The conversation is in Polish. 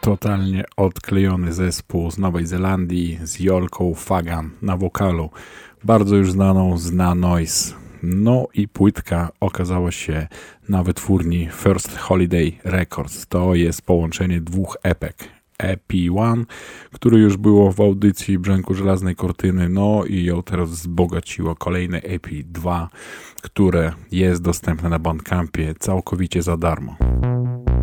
totalnie odklejony zespół z Nowej Zelandii z Jolką Fagan na wokalu, bardzo już znaną z Na Noise. No i płytka okazała się na wytwórni First Holiday Records. To jest połączenie dwóch epek. EP1, który już było w audycji Brzęku Żelaznej Kortyny, no i ją teraz wzbogaciło kolejne EP2, które jest dostępne na Bandcampie całkowicie za darmo.